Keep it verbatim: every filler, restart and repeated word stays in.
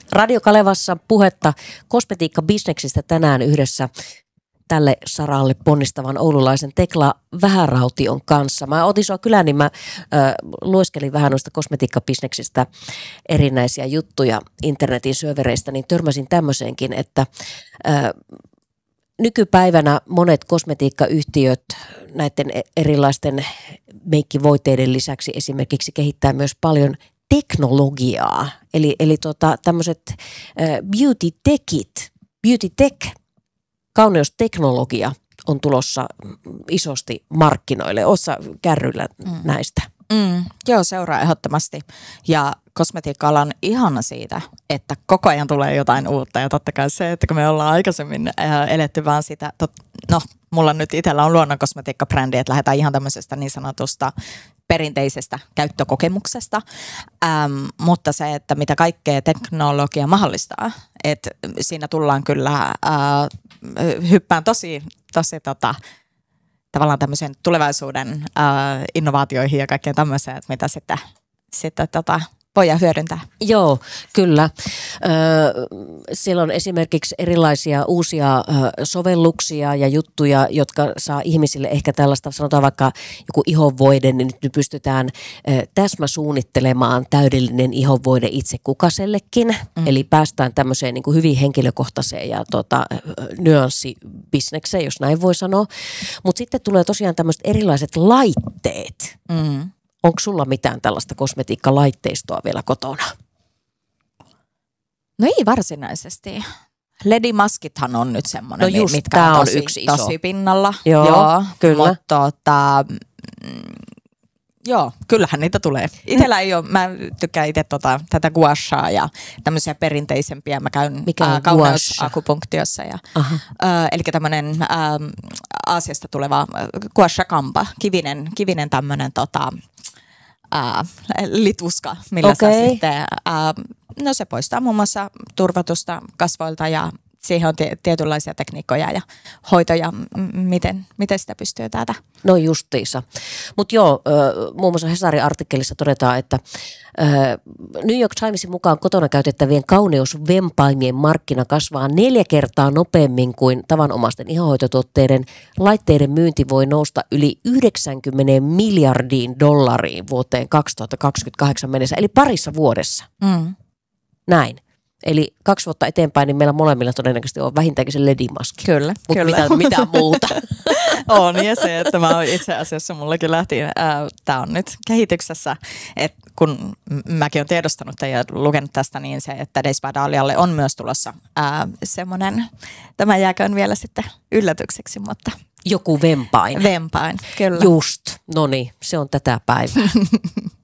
Radio Kalevassa puhetta kosmetiikkabisneksistä tänään yhdessä tälle saralle ponnistavan oululaisen Tekla Vähäraution kanssa. Mä otin sua kylään, niin mä äh, lueskelin vähän noista kosmetiikkabisneksistä erinäisiä juttuja internetin syövereistä, niin törmäsin tämmöiseenkin, että äh, nykypäivänä monet kosmetiikkayhtiöt näiden erilaisten meikkivoiteiden lisäksi esimerkiksi kehittää myös paljon teknologiaa. Eli, eli tota, tämmöiset äh, beauty techit, beauty tech, kauneusteknologia on tulossa isosti markkinoille. Ootko kärryillä mm. näistä? Mm, joo, seuraa ehdottomasti. Ja kosmetiikka-ala on ihana siitä, että koko ajan tulee jotain uutta. Ja totta kai se, että kun me ollaan aikaisemmin äh, eletty vaan sitä, tot, no mulla nyt itsellä on luonnonkosmetiikkabrändi, että lähdetään ihan tämmöisestä niin sanotusta perinteisestä käyttökokemuksesta, ähm, mutta se, että mitä kaikkea teknologia mahdollistaa, että siinä tullaan kyllä äh, hyppään tosi, tosi tota, tavallaan tämmöisen tulevaisuuden äh, innovaatioihin ja kaikkeen tämmöiseen, että mitä sitten, sitten tota, voidaan hyödyntää. Joo, kyllä. Öö, siellä on esimerkiksi erilaisia uusia ö, sovelluksia ja juttuja, jotka saa ihmisille ehkä tällaista, sanotaan vaikka joku ihonvoide, niin nyt pystytään ö, täsmäsuunnittelemaan täydellinen ihonvoide itse kukasellekin. Mm. Eli päästään tämmöiseen niin kuin hyvin henkilökohtaiseen ja tota, nyanssibisnekseen, jos näin voi sanoa. Mutta sitten tulee tosiaan tämmöiset erilaiset laitteet. Mm. Onko sulla mitään tällaista kosmetiikkalaitteistoa vielä kotona? No ei varsinaisesti. L E D-maskithan on nyt semmoinen, no just, mitkä on, tosi, on yksi iso. tosi pinnalla. Joo, Joo kyllä. Mutta tota, mm, joo, kyllähän niitä tulee. Itsellä ei ole, mä tykkään itse tota, tätä gua shaa ja tämmöisiä perinteisempiä. Mä käyn äh, kauneusakupunktiossa. Ja, äh, eli tämmöinen äh, Aasiasta tuleva gua sha kampa, kivinen, kivinen tämmöinen tota, äh, lituska, millä okay. sä sitten, äh, no se poistaa muun muassa turvotusta kasvoilta ja siihen on t- tietynlaisia tekniikkoja ja hoitoja, m- miten, miten sitä pystyy täältä. No justiinsa. Mutta joo, muun muassa Hesarin artikkelissa todetaan, että New York Timesin mukaan kotona käytettävien kauneusvempaimien markkina kasvaa neljä kertaa nopeammin kuin tavanomaisten ihohoitotuotteiden. Laitteiden myynti voi nousta yli yhdeksänkymmentä miljardiin dollariin vuoteen kaksituhattakaksikymmentäkahdeksan mennessä, eli parissa vuodessa. Mm. Näin. Eli kaksi vuotta eteenpäin, niin meillä molemmilla todennäköisesti on vähintäänkin se L E D-maski. Kyllä, Mutta kyllä. mitään, mitään muuta. On, ja se, että mä itse asiassa mullakin lähti, tämä on nyt kehityksessä, että kun mäkin olen tiedostanut ja lukenut tästä, niin se, että Days by Dahlialle on myös tulossa ää, semmoinen, tämä jääköön vielä sitten yllätykseksi, mutta... Joku vempain. Vempain, kyllä. Just, no niin, se on tätä päivää.